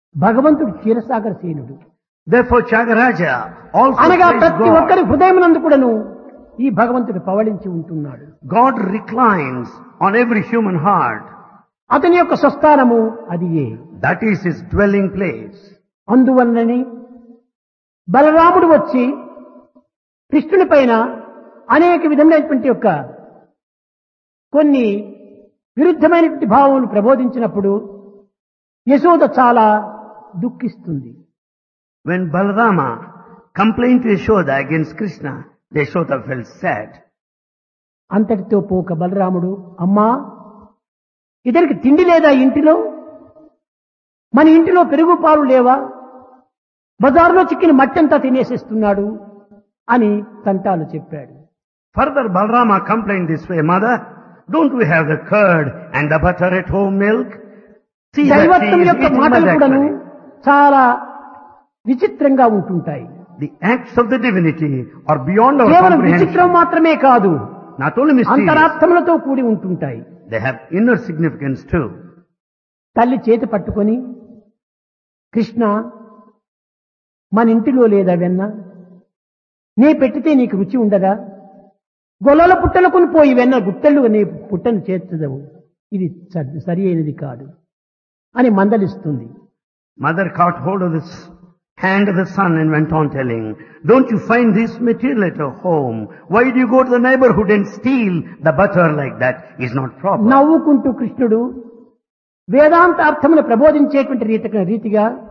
భగవంతుడు క్షీరసాగర సేనుడు. Therefore Tyagaraja also అనగా praised ప్రతి God. ఒక్కరి హృదయమునందు కూడాను ఈ భగవంతుడు పవళించి ఉంటున్నాడు. God reclines on every human heart. అతని యొక్క స్వస్థానము అది ఏ. That is his dwelling place. అందువలనని బలరాముడు వచ్చి కృష్ణుని పైన అనేక విధమైనటువంటి యొక్క కొన్ని విరుద్ధమైనటువంటి భావములు ప్రబోధించినప్పుడు యశోద చాలా దుఃఖిస్తుంది. When Balarama complained to Yashoda against Krishna, Yashoda felt sad. అంతటితో పోక బలరాముడు, అమ్మా ఇతనికి తిండి లేదా ఇంటిలో, మన ఇంటిలో పెరుగు పాలు లేవా, బజార్లో చిక్కిన మట్టంతా తినేసేస్తున్నాడు అని తంటాలు చెప్పాడు. Further Balarama complained this way, Mother, don't we have the curd and the butter at home milk? See that he దైవత్వం is యొక్క eating మాటలు mud కూడాను actually. చాలా విచిత్రంగా ఉంటుంటాయి. The acts of the divinity are beyond our కేవలం విచిత్రం comprehension. మాత్రమే కాదు, Not only mysterious, అంతరార్థములతో కూడి ఉంటుంటాయి. they have inner significance too. తల్లి చేతి పట్టుకొని, కృష్ణ మన ఇంటిలో లేదా వెన్న, నీ పెట్టితే నీకు రుచి ఉండదా, గొల్లల పుట్టలకు పోయి వెన్న గుట్టలు నీ పుట్టను చేర్చదవు, ఇది సరి అయినది కాదు అని మందలిస్తుంది. Mother caught hold of this hand of the son and went on telling, don't you find this material at your home? Why do you go to the neighborhood and steal the butter like that? Is not proper. నవ్వుకుంటూ కృష్ణుడు వేదాంత అర్థమును ప్రబోధించేటువంటి రీతిగా